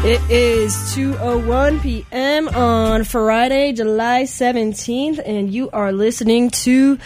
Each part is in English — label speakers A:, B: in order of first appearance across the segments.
A: It is 2:01 p.m. on Friday, July 17th, and you are listening to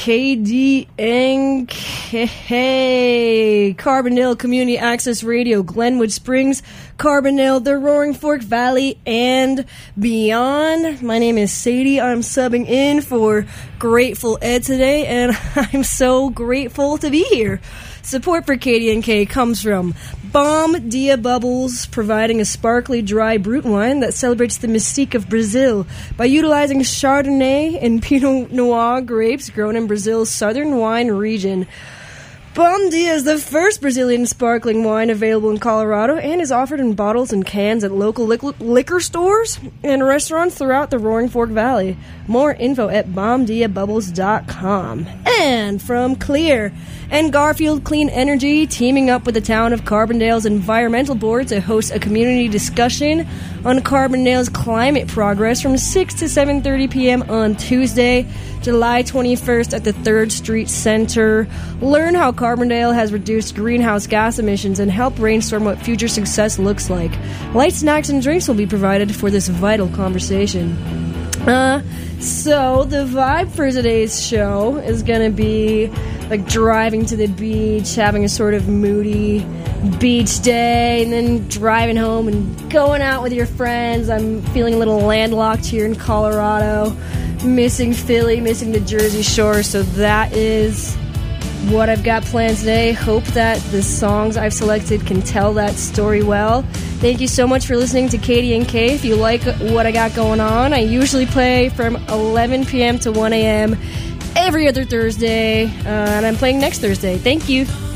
A: KDNK, Carbondale Community Access Radio, Glenwood Springs, Carbondale, the Roaring Fork Valley, and beyond. My name is Sadie. I'm subbing in for Grateful Ed today, and I'm so grateful to be here. Support for KDNK comes from Bom Dia Bubbles, providing a sparkly, dry brut wine that celebrates the mystique of Brazil by utilizing Chardonnay and Pinot Noir grapes grown in Brazil's southern wine region. Bom Dia is the first Brazilian sparkling wine available in Colorado and is offered in bottles and cans at local liquor stores and restaurants throughout the Roaring Fork Valley. More info at bomdiabubbles.com. And from Clear and Garfield Clean Energy, teaming up with the town of Carbondale's Environmental Board to host a community discussion on Carbondale's climate progress from 6 to 7:30 p.m. on Tuesday, July 21st at the 3rd Street Center. Learn how Carbondale has reduced greenhouse gas emissions and help brainstorm what future success looks like. Light snacks and drinks will be provided for this vital conversation. So the vibe for today's show is going to be like driving to the beach, having a sort of moody beach day, and then driving home and going out with your friends. I'm feeling a little landlocked here in Colorado, missing Philly, missing the Jersey Shore, so that is what I've got planned today. Hope that the songs I've selected can tell that story well. Thank you so much for listening to KDNK. If you like what I got going on, I usually play from 11 p.m. to 1 a.m. every other Thursday, and I'm playing next Thursday. Thank you.